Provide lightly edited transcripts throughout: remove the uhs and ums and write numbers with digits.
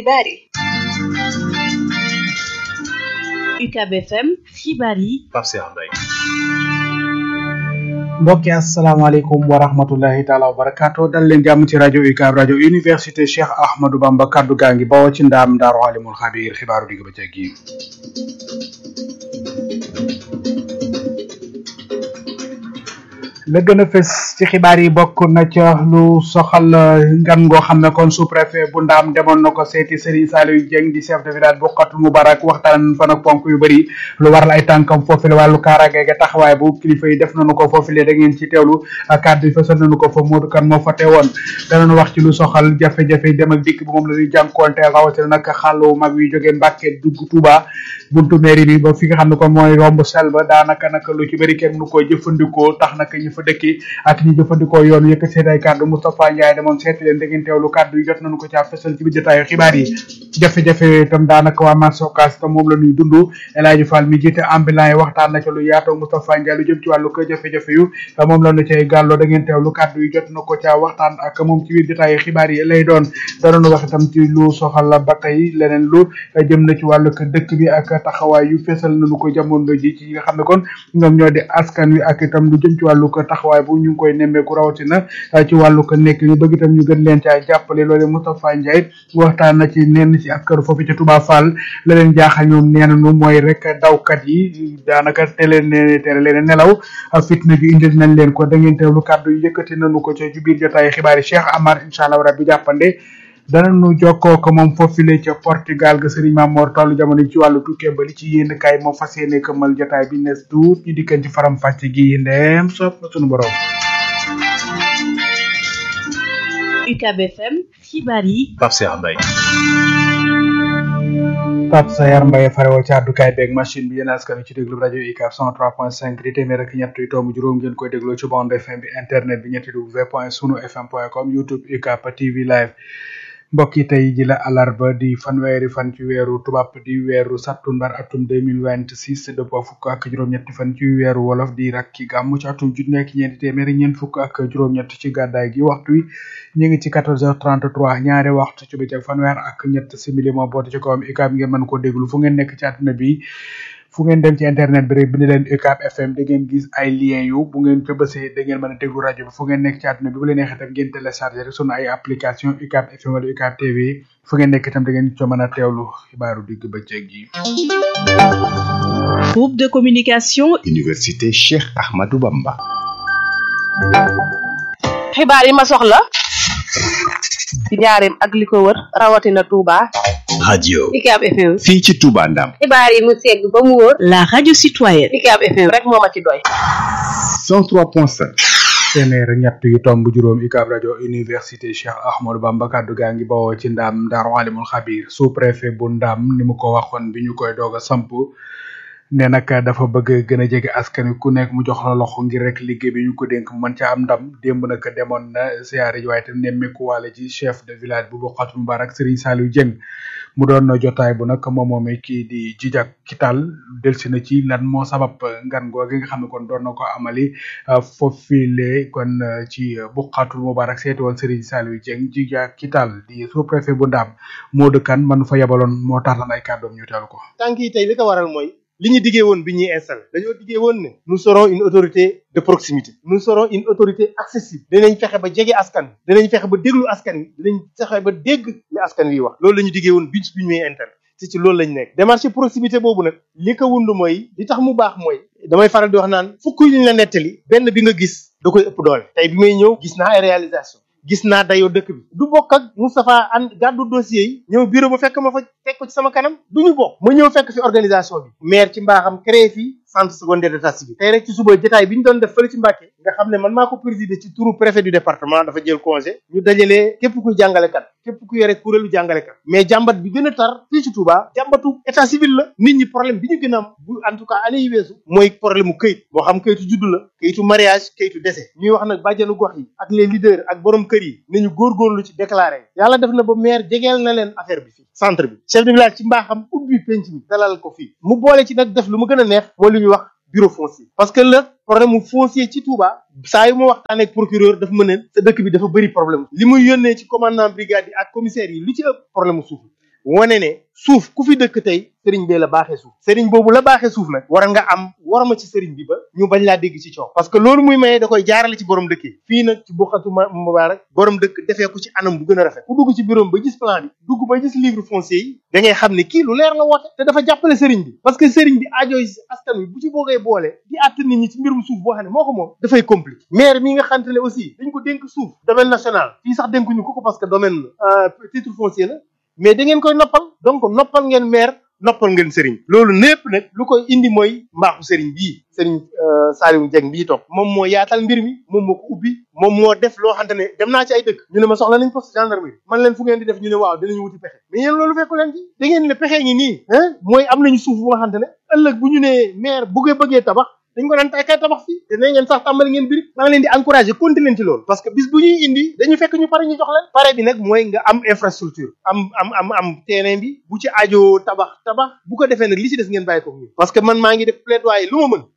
xibaar yi. UCAB FM xibaar yi. Pape Cheikh Mbaye. mbokki asalaamaaleykum wa rahmatullahi taala wa barakaatu dal leen jàmm ci rajo UCAB rajo université Cheikh Ahmadou Bamba kaddu gaa ngi bawoo ci ndaam Daaru Alimul Xabiir xibaaru digg bëccëg gi. la gën a fës ci xibaar yi bokk na ca lu soxal ngan ngoo xam ne kon sous-préfet bu ndaam demoon na ko seeti Serigne Saliou Dieng di chef de village bu Xatul Mubarak waxtaan fa nag ponk yu bëri lu waral ay tànkam foofule wàllu kaaraange ga taxawaay bu kilifa yi def nañu ko foofule da ngeen ci teewlu kàddu yi fësal nañu ko fa Modou Kane moo fa teewoon danañu wax ci lu soxal jafe-jafe dem ak dikk bi moom la ñuy jànkuwanteel rawatina nag xàllu mag wi jógee Mbàkke dugg Touba buntu mairie bi ba fi nga xam ne kon mooy romb sel ba daanaka nag lu ci bëri kenn mënu koy jëfandikoo tax nag ñu fa dëkki ak ñi jëfandikoo yoon yëkk seen ay kàddu Moustapha Ndiaye demoon seeti leen da ngeen teewlu kàddu yi jot nañu ko caa fësal ci biir jotaayu xibaar yi jafe-jafe itam daanaka waa marché Ocass itam moom la ñuy dund El Hadji Fall mi jiite ambulant yi waxtaan na ca lu yaatoo Moustapha Ndiaye lu jëm ci wàllu ko jafe-jafe yu moom la ñu cay gàlloo da ngeen teewlu kàddu yi jot na ko caa waxtaan ak moom ci biir jotaayu xibaar yi lay doon danañu wax itam ci lu soxal la ba tey leneen lu jëm na ci wàllu ko dëkk bi ak taxawaay yu fësal nañu ko jamono ji ci nga xam ne kon ñoom ñoo di askan wi ak itam lu jëm ci wàllu ko taxawaay bu ñu ngi koy nemmeeku rawatina ci wàllu ko nekk ñu bëgg itam ñu gën leen caa jàppale loolu Moustapha Ndiaye waxtaan na ci nenn ci askanu foofu ca Touba Fall la leen jaaxal ñoom nee nañu mooy rek dawkat yi daanaka tere leen nelaw fitna bi indil nañ leen ko da ngeen teewlu kàddu yi yëkkati nañu ko ci biir jotaay xibaar yi Cheikh Amar incha allah rabbi jàppande danañu jokkoo ko moom foofule ca Portugal ga Serigne Mamor tollu jamono ci wàllu tukkee ba li ci yéen kay moo fas yéene këmmal jotaay bi nees tuut ñu dikkan ci faram fàcc gi ndeem soob na sunu borom. UCAB FM xibaar yi. Pape Cheikh Mbaye. Pape Sayar Mbaye farewoo ci àddukaay beeg machine bi yéen askan ci déglu rajo UCAB 103.5 di téeméer ak ñett yu tomb juróom ngeen koy dégloo ci bande FM bi internet bi ñetti w.sunufm.com YouTube UCAB TV live mbokk yi tey ji la alarba di fanweeri fan ci weeru tubaab di weeru sattumbar atum 2026 dëppoo fukk ak juróom-ñetti fan ci weeru wolof di rakki gàmmu ci atum junni ak ñeenti téeméeri ñeent fukk ak juróom-ñett ci gàddaay gi waxtu wi ñu ngi ci 14h33 ñaari waxtu ci bëccëg fanweer ak ñett simili moo boote ci kawam UCAB ngeen mën koo déglu fu ngeen nekk ci àdduna bi fu ngeen dem ci internet bi rek bind leen UCAB FM da ngeen gis ay lien yu bu ngeen ko bësee da ngeen mën a déglu rajo bi fu ngeen nekk ci àdduna bi bu leen neexee tam ngeen téléchargé rek sunu ay application UCAB FM wala UCAB TV fu ngeen nekk itam da ngeen co mën a teewlu xibaaru digg bëccëg yi. Groupe de communication. Université Cheikh Ahmadou Bamba. xibaar yi ma soxla ci njaareem ak li ko wër rawatina Touba. radio UCAB FM. fii ci Touba Ndam. xibaar yi mu segg ba mu wóor. La radio citoyenne. UCAB FM rek moo ma ci doy. 103.5. téeméer ñett yu tomb juróom UCAB rajo université Cheikh Ahmadou Bamba kaddu gaa ngi bawoo ci ndaam Daaru Alimul Xabiir sous-préfet bu ndaam ni mu ko waxoon bi ñu koy doog a samp ne nag dafa bëgg gën a jege askan wi ku nekk mu jox la loxo ngir rek liggéey bi ñu ko dénk mën ca am ndam démb nag demoon na siyaare ji waaye tam nemmeeku waale ci chef de village bu Xatul Mubarak Serigne Saliou Dieng mu doon jotaay bu nag moom moomee kii di Jijak Kital delsi na ci lan moo sabab ngan googu nga xam ne kon doon na ko amali foofile kon ci bu Xatul Mubarak seeti woon Serigne Saliou Dieng Jijak Kital di sous-préfet bu Ndaam Modou Kane man fa yabaloon moo tax lan ay kàddoom ñu teelu ko. tànk yi tey li ko waral mooy li ñu diggee woon bi ñuy installé dañoo diggee woon ne nous serons une autorité de proximité nous serons une autorité accessible dinañ fexe ba jege askan wi dinañ fexe ba déglu askan wi dinañ fexe ba dégg li askan wi wax loolu la ñu diggee woon bi ñuy installé te ci loolu lañ nekk démarche proximité boobu nag li ko wund mooy li tax mu baax mooy damay faral di wax naan fukk yi ñu la nettali benn bi nga gis da koy ëpp doole tey bi may ñëw gis naa ay réalisation gis naa dayoo dëkk bi du bokk ak Moustapha an gàddu dossier yi ñëw bureau ba fekk ma fa teg ko ci sama kanam du ñu bokk ma ñëw fekk fi organisation bi maire ci mbaaxam créé fii centre secondaire d'état civil tey rek ci suba jotaay bi ñu doon def fële ci Mbàkke nga xam ne man maa ko présider ci turu préfet du département dafa jël congé ñu dajalee képp kuy jàngalekat képp ku yore kuréelu jàngalekat mais jàmbat bi gën a tar fii ci Touba jàmbatu état civil la nit ñi problème bi ñu gën a am bu en tout cas année yi weesu mooy problème mu këyit moo xam këyitu juddu la këyitu mariage këyitu décès ñuy wax nag bàjjanu gox yi ak les leaders ak borom kër yi nañu góorgóorlu ci déclaré yàlla def na ba maire jegeel na leen affaire bi fii centre bi chef de village ci mbaaxam ubbi penc mi dalal ko fii mu boole ci nag def lu mu gën a neex mooy lu ñuy wax bureau foncier parce que le problème mu foncier ci Touba saa yu ma waxtaanee ak procureur dafa mën ne sa dëkk bi dafa bëri problème li muy yónnee ci commandant brigade yi ak commissaire yi li ci ëpp problème mu suuf wane ne suuf ku fi dëkk tey sëriñ bee la baaxee suuf sëriñ boobu la baaxee suuf nag war nga am warma ci sëriñ bi ba ñu bañ laa dégg ci coow parce que loolu muy maye da koy jaarale ci borom dëkk yi fii nag ci Bourkhatoul Moubarak borom dëkk defee ko ci anam bu gën a rafet ku dugg ci bureau ba gis plan bi dugg ba gis livre foncier yi da ngay xam ne kii lu leer la woote te dafa jàppale sëriñ bi parce que sëriñ bi aajooy askan wi bu ci boogee boole di àtt nit ñi ci mbirum suuf boo xam ne moo ko moom dafay compliqué maire mi nga xamante ne aussi dañ ko dénk suuf domaine national fii sax dénkuñu ko parce que domaine titre foncier la mais da ngeen koy noppal donc noppal ngeen maire noppal ngeen sëriñ loolu népp nag lu koy indi mooy mbaaxu sëriñ bii sëriñ Saliou Dieng bii toog moom moo yaatal mbir mi moom moo ko ubbi moom moo def loo xamante ne dem naa ci ay dëkk ñu ne ma soxla nañ poste gendarmerie man leen fu ngeen di def ñu ne waaw dinañu wuti pexe mais yéen loolu fekku leen ci da ngeen ne pexe ngi nii mooy am nañu suuf bu nga xamante ne ëllëg bu ñu nee maire bëggee tabax dañ ko daan kay tabax fii te ne ngeen sax tàmbali ngeen biir maa ngi leen di encouragé continuer leen ci loolu parce que bis bu ñuy indi dañu fekk ñu pare ñu jox leen pare bi nag mooy nga am infrastructure am terrain bi bu ci aajo tabax bu ko defee nag li ci des ngeen bàyyi ko ñu parce que man maa ngi def plaidoyer lu ma mën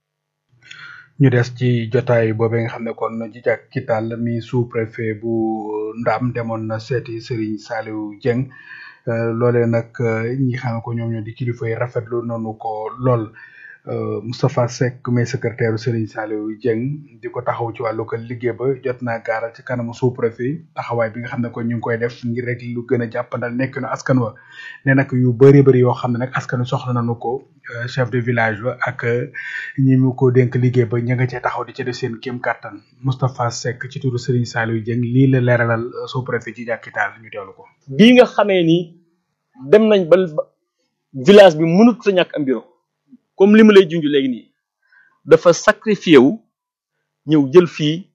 ñu des ci jotaay boobee nga xam ne kon Djidiack Kital mi sous préfet bu Ndam demoon na seeti Serigne Saliou Dieng loolee nag ñi xam ne ko ñoom ñoo di kilifa yi rafetlu noonu ko lool Moustapha Seck mais secrétaire Serigne Saliou Dieng di ko taxaw ci wàllu ko liggéey ba jot naa gaaral ci kanamu sous préfet taxawaay bi nga xam ne ko ñu ngi koy def ngir rek lu gën a jàppandal nekk na askan wa ne nag yu bëri yoo xam ne nag askan wi soxla nañu ko chef de village ba ak ñi mu ko dénk liggéey ba ña nga cee taxaw di ci def seen kéem kattan Moustapha Seck ci turu Serigne Saliou Dieng lii la leeralal sous préfet ci Djidiack Kital ñu teewlu ko. bii nga xamee ni dem nañ ba village bi mënut sa ñàkk am bureau comme li ma lay junj léegi nii dafa sacrifié wu ñëw jël fii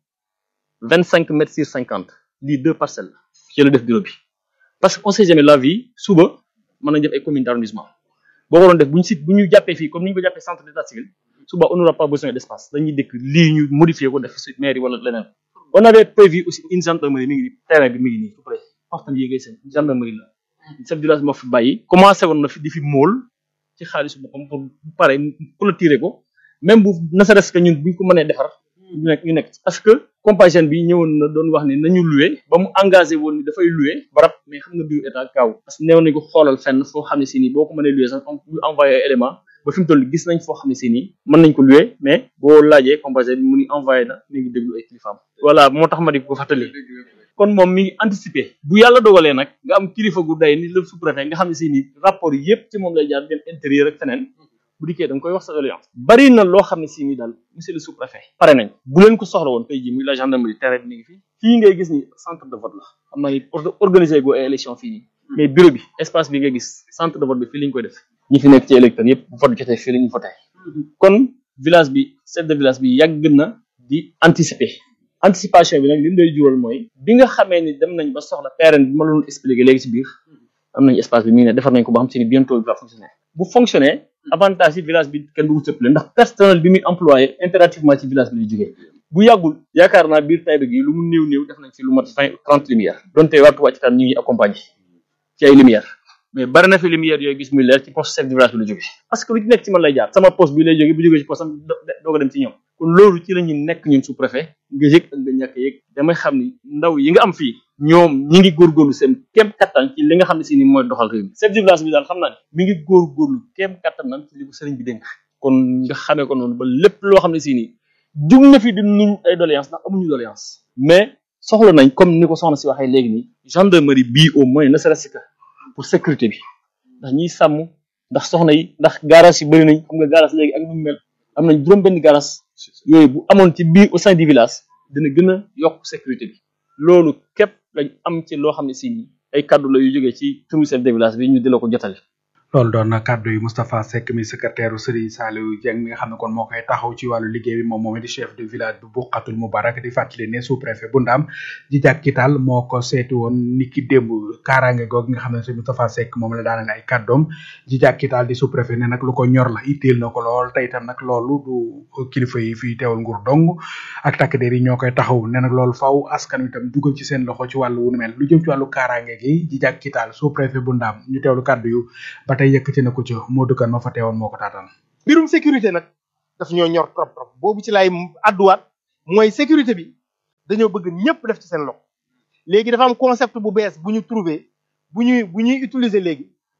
25 mètres sur 50 lii 2 parcelles la ci la def bureau bi parce que on sait jamais la vie suba mën nañ def ay commune d'arrondissement boo ko doon def bu ñu jàppee fii comme ni ñu ko jàppee centre d'état civil suba on n'aura pas besoin d'espace dañuy dëkk lii ñu modifier ko def suite mairie wala leneen. on avait prévu aussi une gendarmerie mi ngi nii terrain bi mi ngi nii tout près waxtaan yéegay seen gendarmerie la chef de village moo fi bàyyi commencé woon na fi di fi móol ci xaalisu boppam pour pare clôturer ko même bu ne serait-ce que ñun buñ ko mënee defar ñu nekk parce que compagnie bi ñëwoon na doon wax ni nañu louer ba mu engagé woon ni dafay louer barab mais xam nga biir état kaaw parce que néew nañ ko xoolal fenn foo xam ne si nii boo ko mënee louer sax ñu envoyé élément ba fi mu toll gis nañ foo xam ne si nii mën nañ ko louer mais boo laajee compagnie bi mu ni envoyé na mi ngi déglu ay kilifaam voilà moo tax ma di ko fàttali kon moom mi ngi anticiper bu yàlla dogalee nag nga am kilifa gu day ni le sous-préfet nga xam ne si ni rapport yi yëpp ci moom lay jaar dem intérieur ak feneen bu dikkee da nga koy wax sa doléance bari na loo xam ne si ni daal monsieur le sous-préfet pare nañ bu leen ko soxla woon tey jii muy la gendarmerie terrain mi ngi fi fii ngay gis ni centre de vote la am na organiser go ay élection fii mais bureau bi espace bi nga gis centre de vote bi fii la ñu koy def ñi fi nekk ci électeurs yëpp bu vote jotee fii la ñu voté kon village bi chef de village bi yàgg na di anticiper anticipation bi nag li mu lay jural mooy bi nga xamee ni dem nañ ba soxla terrain bi ma la doon expliquer léegi ci biir am nañ espace bi mi ngi ne defar nañ ko ba xam si ni bientôt il va fonctionner bu fonctionner avantage yi village bi kenn du ko sëppale ndax personnel bi muy employé impérativement ci village bi lay jógee bu yàggul yaakaar naa biir Taïba gi lu mu néew def nañ ci lu mat 30 lumière donte waxtu wàcc tam ñu ngi accompagner ci ay lumière mais bari na fi lumière yooyu gis muy leer ci poste chef de village bi la jógee parce que lu ci nekk ci man lay jaar sama poste bi lay jógee bu jógee ci poste am doog a dem ci ñoom kon loolu ci la ñu nekk ñun sous préfet nga yëg ak nga ñàkk yëg damay xam ni ndaw yi nga am fii ñoom ñi ngi góorgóorlu seen kéem kattan ci li nga xam ne si ni mooy doxal réew mi chef de village bi daal xam naa ne mi ngi góorgóorlu kéem kattan nan ci li ko sëriñ bi dénk kon nga xamee ko noonu ba lépp loo xam ne si ni jug na fi di nuñ ay doléance ndax amuñu doléance mais soxla nañ comme ni ko soxna si waxee léegi nii gendarmerie bii au moins ne serait-ce que pour sécurité bi ndax ñiy sàmm ndax soxna yi ndax garage yi bëri nañ xam nga garage léegi ak nu mu mel am nañ juróom benn garage yooyu bu amoon ci biir au sein du village dina gën a yokk sécurité bi loolu képp lañ am ci loo xam ne si ay kaddu la yu jógee ci turu chef de village bi ñu di la ko jotale loolu doon na kàddu yi Moustapha Seck mi secrétaire Serigne Saliou Dieng mi nga xam ne kon moo koy taxaw ci wàllu liggéey bi moom di chef de village bu Bourkhatoul Moubarak di fàttali ne sous préfet bu Ndam Djidiack Kital moo ko seeti woon niki démb kaaraange googu nga xam ne Serigne Moustapha Seck moom la daanale ay kàddoom Djidiack Kital di sous préfet ne nag lu ko ñor la itteel na ko lool te itam nag loolu du kilifa yi fii teewal nguur dong ak takk der yi ñoo koy taxaw ne nag loolu faw askan wi itam dugal ci seen loxo ci wàllu wu nu mel lu jëm ci wàllu kaaraange gi Djidiack Kital sous préfet bu Ndam ñu teewlu kàddu yu ba tey yëkkati na ko ci moo dëkkan ma fa teewoon moo ko taataan mbirum sécurité nag daf ñoo ñor trop boobu ci laay adduwaat mooy sécurité bi dañoo bëgg ñëpp def ci seen loxo léegi dafa am concept bu bees bu ñu trouvé bu ñuy utiliser léegi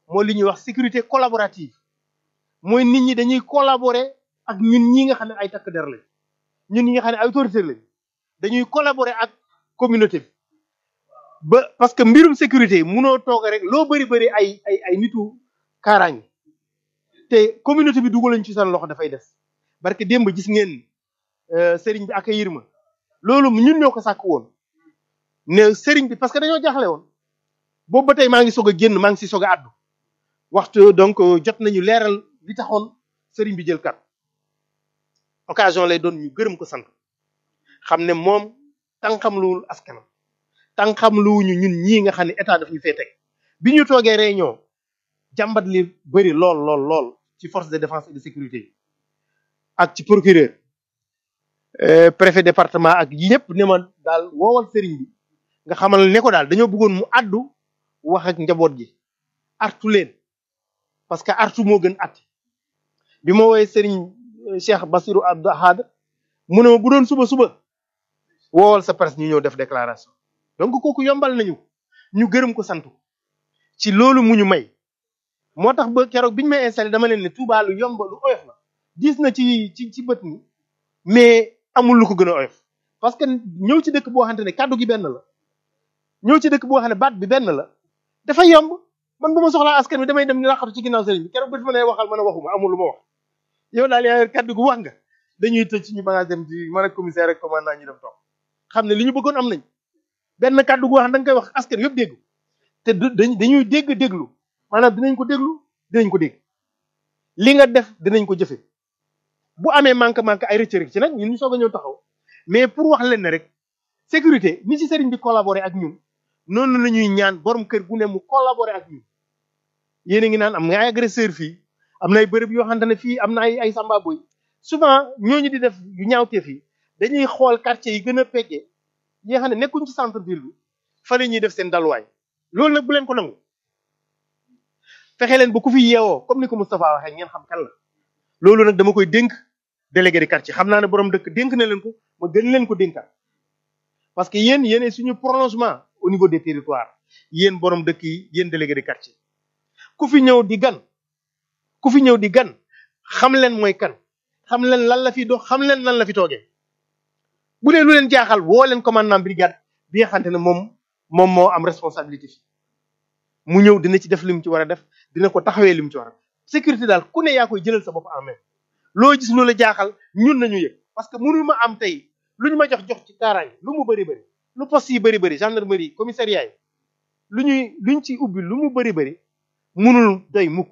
mooy li ñuy wax sécurité collaborative mooy nit ñi dañuy collaborer ak ñun ñi nga xam ne ay takk der lañ ñun ñi nga xam ne ay autorité lañ dañuy collaborer ak communauté bi ba parce que mbirum sécurité munoo toog rek loo bëri ay nitu kaaraange te communauté bi dugalañ ci seen loxo dafay des barke démb gis ngeen sëriñ bi accueillir ma loolu ñun ñoo ko sàkk woon ne sëriñ bi parce que dañoo jaaxle woon boobu ba tey maa ngi soog a génn maa ngi si soog a àddu waxtu donc jot nañu leeral li taxoon sëriñ bi jël kat occasion lay doon ñu gërëm ko sant xam ne moom tànqam luwul askanam tànqam luwuñu ñun ñii nga xam ne état daf ñu fee teg bi ñu toogee réunion jàmbat li bëri lool ci force de défense et de sécurité yi ak ci procureur préfet département ak ñëpp ne ma daal woowal sëriñ bi nga xamal ne ko daal dañoo bëggoon mu addu wax ak njaboot gi artu leen parce que artu moo gën at bi ma woowee sëriñ Cheikh Bassirou Abdou Ahad mu ne ma bu doon suba woowal sa presse ñu ñëw def déclaration donc kooku yombal nañu ñu gërëm ko sant ci loolu mu ñu may moo tax ba keroog biñu may installé dama leen ne Touba lu yomb lu oyof la diis na ci bët ni mais amul lu ko gën a oyof parce que ñëw ci dëkk boo xamante ne kàddu gi benn la ñëw ci dëkk boo xam ne baat bi benn la dafa yomb man bu ma soxlaa askan wi damay dem ni laqatu ci ginnaaw sëriñ bi keroog bët ma ne waxal mën a waxuma amul lu ma wax yow daal yaa kàddu gu wax nga dañuy tëj suñu bagage dem di mën a commissaire ak commandant ñu dem toog xam ne li ñu bëggoon am nañ benn kàddu gu wax da nga koy wax askan yëpp dégg te dañuy déglu maanaam dinañ ko dégg li nga def dinañ ko jëfe bu amee manque ay rëcc ci nag ñun ñu soog a ñëw taxaw mais pour wax leen ne rek sécurité ni ci sëriñ bi collaborer ak ñun noonu la ñuy ñaan borom kër gu ne mu collaborer ak ñun yéen a ngi naan am nga ay agresseur fii am na ay bërëb yoo xamante ne fii am na ay samba boy souvent ñooñu di def yu ñaawteef yi dañuy xool quartier yi gën a peggee yi nga xam ne nekkuñ ci centre ville bi fa la ñuy def seen dalwaay loolu nag bu leen ko nangu fexe leen ba ku fi yeewoo comme ni ko Moustapha waxee ngeen xam kan la loolu nag dama koy dénk délégué de quartier xam naa ne borom dëkk dénk na leen ko ma gën leen ko dénkaat parce que yéen suñu prolongement au niveau des territoires yéen borom dëkk yi yéen délégué de quartier ku fi ñëw di gan xam leen mooy kan xam leen lan la fi dox xam leen lan la fi toogee bu dee lu leen jaaxal woo leen commandant brigade bi nga xamante ne moom moo am responsabilité fi mu ñëw dina ci def li mu ci war a def dina ko taxawee li mu ci war a def sécurité daal ku ne yaa koy jëlal sa bopp en main loo gis lu la jaaxal ñun nañu yëg parce que mënu ma am tey lu ñu ma jox ci kaaraange lu mu bëri lu poste yi bëri gendarmerie commissariat yi luñ ci ubbi lu mu bëri mënul doy mukk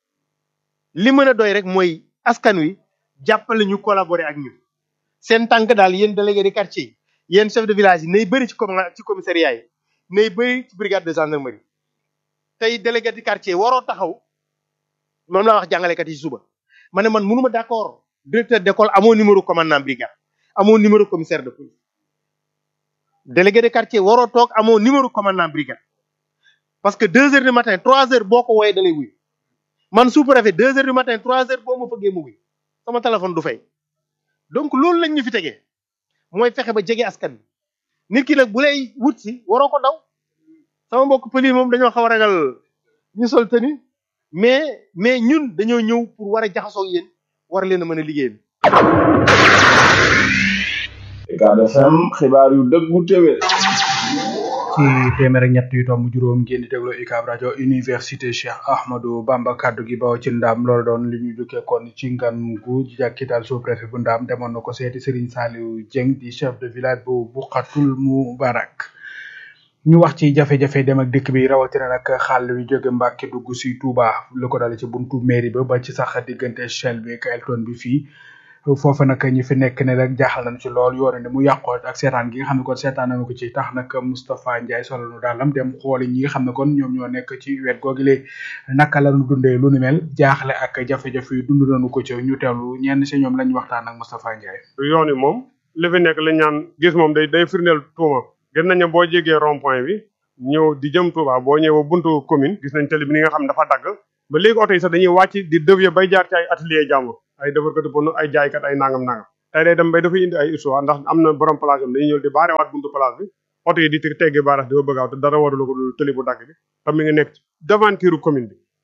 li mën a doy rek mooy askan wi jàppale ñu collaborer ak ñun seen tànk daal yéen délégué de quartier yi yéen chef de village yi nay bëri ci commissariat yi nay bëri ci brigade de gendarmerie tey délégué de quartier waroo taxaw moom laa wax jàngalekat yi suba ma ne man mënuma d'accord directeur d'école amoo numéro commandant brigade amoo numéro commissaire de police délégué de quartier waroo toog amoo numéro commandant brigade parce que 2 heures du matin 3 heures boo ko wooyee dalay wuy man sous-préfet 2 heures du matin 3 heures boo ma fëggee mu wuy sama téléphone du fay donc loolu lañ ñu fi tegee mooy fexe ba jege askan bi nit ki nag bu lay wut si waroo ko daw sama mbokk pëli moom dañoo xaw a ragal ñu sol tenue mais ñun dañoo ñëw pour war a jaxasoo ak yéen war leen a mën a liggéey. Ucab FM xibaar yu dëggu téwé ci téeméer ak ñett yu tomb juróom ngeen di déglu UCAB rajo université Cheikh Ahmadou Bamba kaddu gi baw ci ndam loolu doon li ñu jukkee kon ci ngan gu jàkkital sous préfet bu ndam demoon na ko seeti Serigne Saliou Dieng di chef de village bu Boukhatoul Moubarak ñu wax ci jafe-jafe dem ak dikk bi rawatina nag xàll wi jóge Mbàkke dugg si Touba lu ko dale ci buntu mairie ba ci sax diggante Shell bi ak Elton bi fii foofu nag ñi fi nekk ne rek jaaxal nañ ci lool yoone ne mu yàqoo ak seetaan gi nga xam ne kon seetaan nañu ko ci tax nag Moustapha Ndiaye solo nu daalam dem xooli ñi nga xam ne kon ñoom ñoo nekk ci wet googu lee naka la ñu dundee lu ni mel jaaxle ak jafe-jafe yu dund nañu ko ci ñu teewlu ñenn si ñoom lañ waxtaan ak Moustapha Ndiaye. yoon wi moom li fi nekk lañ ñaan gis moom day firndeel tuuma gis nañ ne boo jégee rond point bi ñëw di jëm Touba boo ñëwee buntu commune gis nañ tali bi ni nga xam ne dafa dagg ba léegi oto yi sax dañuy wàcc di dévier bay jaar ci ay atelier jàmbur ay defarkatu pono ay jaaykat ay nangam tey day dem bay dafay indi ay histoire ndax am na borom place am dañuy ñëw di baarewaat buntu place bi oto yi di teggi baaraas di ba bëgg a te dara warul ko tëli bu dagg bi tam mi ngi nekk devanture commune bi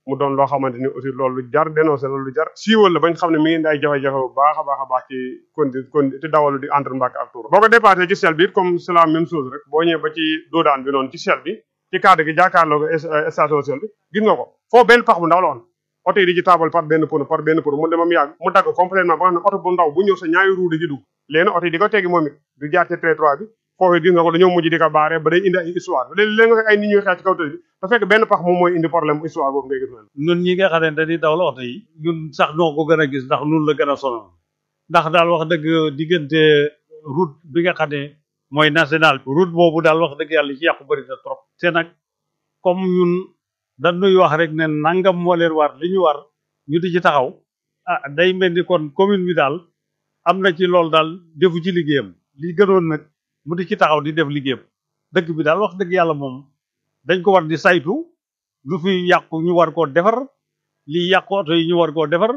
mu doon loo xamante ni aussi loolu lu jar dénoncé loolu lu jar siiwal la bañ xam ne mi ngi indi ay jafe-jafe bu baax a baax ci condi ci dawalu di entre Mbacké ak Touba boo ko dépassé ci sel bi comme c'est la même chose rek boo ñëwee ba ci doodaan bi noonu ci sel bi ci cadre gi jàkkaarloo ko station sel bi gis nga ko foo benn pax bu ndaw la woon oto yi di ci taabal par benn pono mu demam yàgg mu dagg complètement ba nga xam ne oto bu ndaw bu ñëw sa ñaari roue di ci dugg léegi oto yi di ko teggi moom it du jaar ci trottoir bi foofu gis nga ko dañoo mujj di ko baare ba day indi ay histoire léegi nga fekk ay nit ñuy xeex ci kaw tëj bi te fekk benn pax moom mooy indi problème bu histoire boobu ngay gis ñun ñi nga xam ne dañuy daw la oto yi ñun sax noo ko gën a gis ndax ñun la gën a sonal ndax daal wax dëgg diggante route bi nga xam ne mooy national route boobu daal wax dëgg yàlla ci yàqu bëri na trop te nag comme ñun dañuy wax rek ne nangam moo leen war li ñu war ñu di ci taxaw day mel ni kon commune bi daal am na ci loolu daal defu ci liggéeyam li gënoon nag mu di ci taxaw di def liggéeyam dëkk bi daal wax dëgg yàlla moom dañ ko war di saytu lu fi yàqu ñu war koo defar li yàqu oto yi ñu war koo defar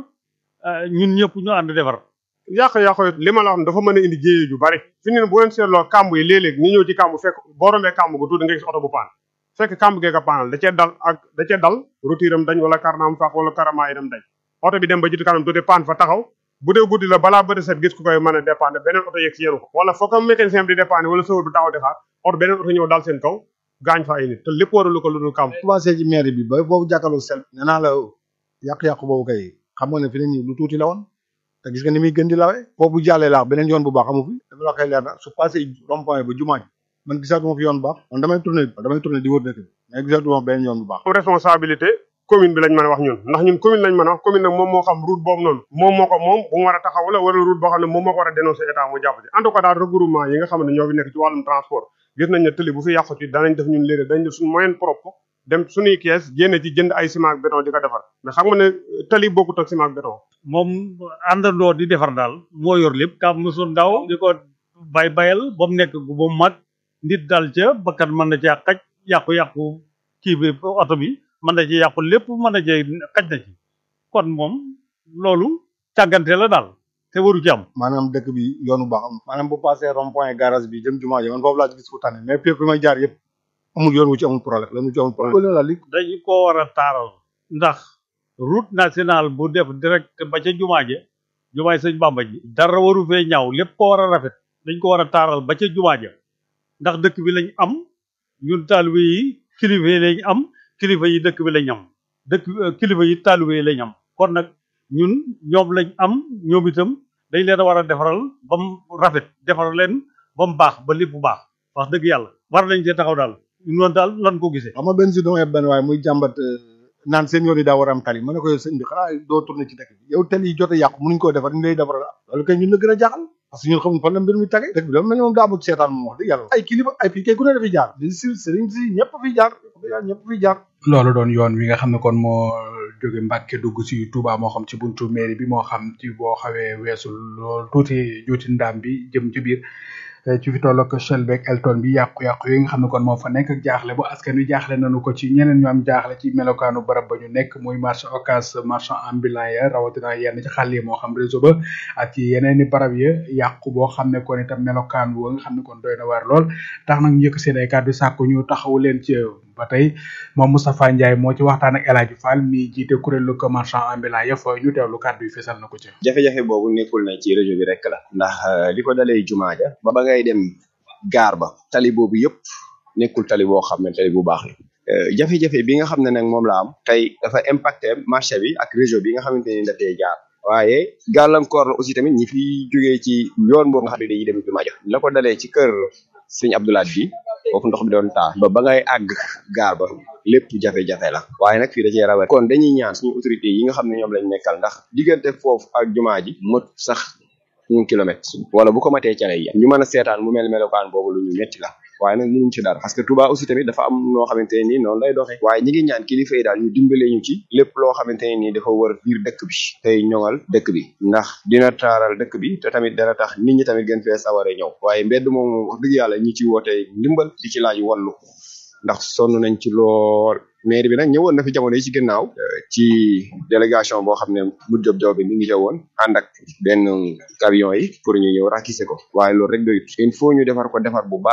ñun ñëpp ñu ànd defar yàq-yàq li ma la wax dafa mën a indi jéyee ju bari fi ne bu leen seetloo kàmb yi léeg-léeg ñu ñëw ci kàmb fekk boo rombee kàmb gu tuuti nga gis oto bu paan fekk kàmb gee ko paanal da cee dal routiram dañ wala karnaam fax wala karama itam dañ oto bi dem ba jiitu kanam tuuti paan fa taxaw bu dee guddi la balaa bëri set gis ku koy mën a dépanner beneen oto yegg si yenu ko wala foo ko mécanicien bi di dépanner wala sowar bi taxaw di xaar oto beneen oto ñëw dal seen kaw gaañ fa ay nit te lépp waralu ko lu dul kàmb commencé ci mairie bi ba boobu jàkkaarloo sel nee naa la yàqu-yàqu boobu kay xam nga ne fi ne nii lu tuuti la woon te gis nga ni muy gën di lawee foofu jàllee laax beneen yoon bu baax amu fi dama la koy leer na su passé rond-point ba jumaa ji man gisaatuma fi yoon bu baax man damay tourné di wër dëkk bi mais gisaatuma beneen yoon bu baax responsabilité commune bi lañ mën a wax ñun ndax ñun commune lañ mën a wax commune nag moom moo xam route boobu noonu moom bu mu war a taxaw la wala route boo xam ne moom moo ko war a dénoncer état mu jàpp ci en tout cas daal regroupement yi nga xam ne ñoo fi nekk ci wàllum transport gis nañ ne tëli bu fi yàqu ci danañ def ñun léegi dañ def suñu moyen propre dem suñuy kees génne ci jënd ay ciment ak béton di ko defar mais xam nga ne tëli bokkut ak ciment ak béton moom àndandoo di defar daal moo yor lépp kam su ndaw di ko bayal ba mu nekk ba mu mag nit dal ca bakkan mën na caa xaj yàqu-yàqu kii bi oto bi mën na ci yàqu lépp mën na cee xaj na ci kon moom loolu càggante la daal te waru ci am maanaam dëkk bi yoonu baax am maanaam bu passé rond point garage bi jëm jumaa ji man foofu laa ci gis fu tane mais fépp may jaar yëpp amul yoon wu ci amul problème lan wu ci amul problème la li dañu ko war a taaral ndax route nationale bu def direct ba ca jumaay sëñ Bamba ji dara waru fee ñaaw lépp ko war a rafet dañ ko war a taaral ba ca jumaa ja ndax dëkk bi lañ am ñun taalibe yi kilifa yi lañ am kilifa yi dëkk bi lañ am kilifa yi taalibe yi lañ am kon nag ñun ñoom lañ am ñoom itam dañ leen a war a defaral ba mu rafet defaral leen ba mu baax ba lépp bu baax wax dëgg yàlla war nañ cee taxaw daal noonu daal lan ko gisee. xam nga benn si dama yeb benn waaye muy jàmbat naan seen yoon yi daa war a am tali ma ne ko yow sëñ bi xanaa doo tourné ci dëkk bi yow tali yi jot a yàqu mënuñ koo defar ñu lay defaral loolu kay ñun la gën a jaaxal parce que ñun xamuñ fan la mbir mi tagee dëkk bi dafa mel ni moom daa bëgg seetaan moom wax dëgg yàlla ay kilifa ay fii kay ku ne dafiy jaar di si sëriñ si ñëpp fiy jaar loolu doon yoon wi nga xam ne kon moo jóge Mbàkke dugg si Touba moo xam ci buntu mairie bi moo xam ci boo xawee weesu loolu tuuti juuti ndaam bi jëm ci biir ci fi toll ak Shell beeg Elton bi yàqu-yàqu yi nga xam ne kon moo fa nekk ak jaaxle bu askan wi jaaxle nañu ko ci ñeneen ñu am jaaxle ci melokaanu barab ba ñu nekk muy marché Ocass marchand ambulant ya rawatina yenn ci xàll yi moo xam réseau ba ak ci yeneen i barab ya yàqu boo xam ne kon itam melokaan wo nga xam ne kon doy na waar lool tax nag ñu yëkk seen ay kàddu sàkku ñu taxawu leen ci ba tey moom Moustapha Ndiaye moo ci waxtaan ak El Hadji Fall mi jiite kuréelu ko marchand ambulant ya fa ñu teewlu kàddu yi fesal na ko ci jafe-jafe boobu nekkul na ci réseau bi rek la ndax li ko dalee jumaa ja ba ngay dem gaar ba tali boobu yëpp nekkul tali boo xam ne tali bu baax la jafe-jafe bi nga xam ne nag moom la am tey dafa impacté marché bi ak réseau bi nga xamante ni dafay jaar waaye gàllankoor la aussi tamit ñi fi jógee ci yoon boobu nga xam ne dañuy dem jumaa ja la ko dalee ci kër sëñ Abdoulaye bi foofu ndox bi doon taa ba ngay àgg gaar ba lépp jafe-jafe la waaye nag fii da cee rawat kon dañuy ñaan suñu autorité yi nga xam ne ñoom lañ nekkal ndax diggante foofu ak jumaa ji mot sax 1 kilomètre wala bu ko matee ca lay ñu mën a seetaan mu mel melokaan boobu lu ñu metti la waaye nag mënuñ ci dara parce que Touba aussi tamit dafa am noo xamante ne nii noonu lay doxee waaye ñi ngi ñaan kilifa yi daal ñu dimbale ñu ci lépp loo xamante ne nii dafa wër biir dëkk bi tey ñoŋal dëkk bi ndax dina taaral dëkk bi te tamit dana tax nit ñi tamit gën fee saware ñëw waaye mbedd moom wax dëgg yàlla ñi ci wootee ndimbal di ci laaj wallu ndax sonn nañ ci lool mairie bi nag ñëwoon na fi jamono yi ci ginnaaw ci délégation boo xam ne mu job job bi mi ngi woon ànd ak benn camion yi pour ñu ñëw rakise ko waaye loolu rek doyut il faut ñu defar ko defar bu baax